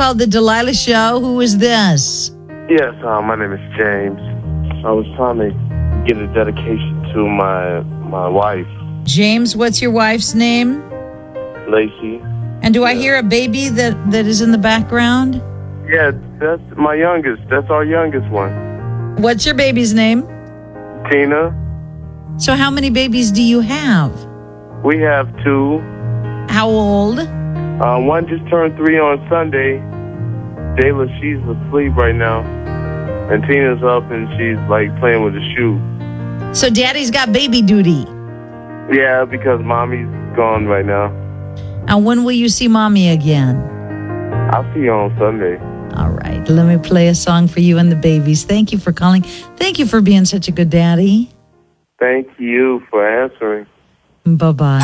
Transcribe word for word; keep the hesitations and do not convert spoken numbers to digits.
called The Delilah Show. Who is this? Yes, uh, my name is James. I was trying to get a dedication to my my wife, James, what's your wife's name? Lacey. And do I hear a baby that, that is in the background? Yeah, that's my youngest. That's our youngest one. What's your baby's name? Tina. So how many babies do you have? We have two. How old? Uh, one just turned three on Sunday. Dayla, she's asleep right now. And Tina's up and she's like playing with a shoe. So daddy's got baby duty. Yeah, because mommy's gone right now. And when will you see mommy again? I'll see you on Sunday. All right. Let me play a song for you and the babies. Thank you for calling. Thank you for being such a good daddy. Thank you for answering. Bye-bye.